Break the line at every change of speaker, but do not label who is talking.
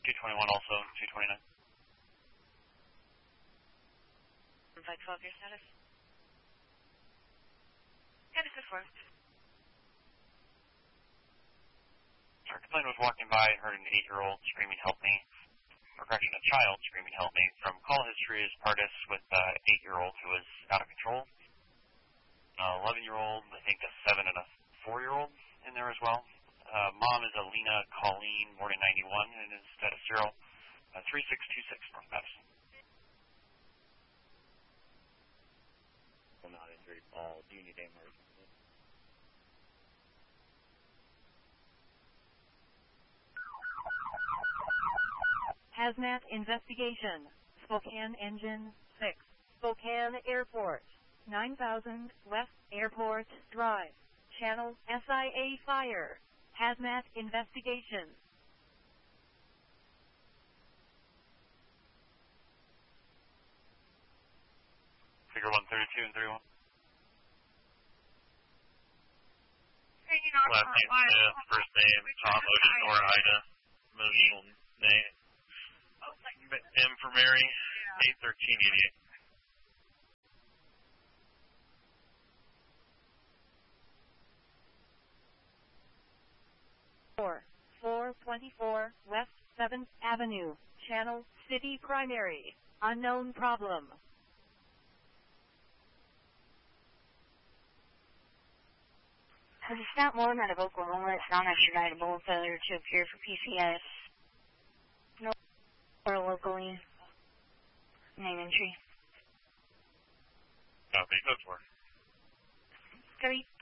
221 also, 229.
512, your status? Status is 4.
Our complainant was walking by, heard an 8-year-old screaming, help me. Or correction, a child screaming, help me. From call history is Pardis with an 8-year-old who was out of control. 11-year-old, I think a 7 and a 4-year-old in there as well. Mom is Alina Colleen, Morning 91, and is status 0. 3626 North Madison.
Not injured. Do you need a emergency?
Hazmat investigation. Spokane Engine 6. Spokane Airport. 9000 West Airport Drive. Channel SIA Fire. Hazmat investigation.
Figure 132 and 31.
Last name Smith, first name Tom Ocean or Ida, middle name M for Mary, 81388.
424 West 7th Avenue, Channel City Primary, unknown problem.
Has a Scout Morton out of Oklahoma, it's non-extraditable, failure to appear for PCS. No, or locally. Name entry.
Copy, that's 4.
Copy.